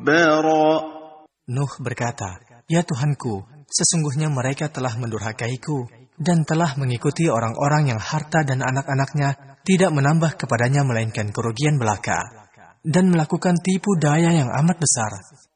جبارا. Nuh berkata, "Ya Tuhanku, sesungguhnya mereka telah mendurhakaiku dan telah mengikuti orang-orang yang harta dan anak-anaknya tidak menambah kepadanya melainkan kerugian belaka, dan melakukan tipu daya yang amat besar."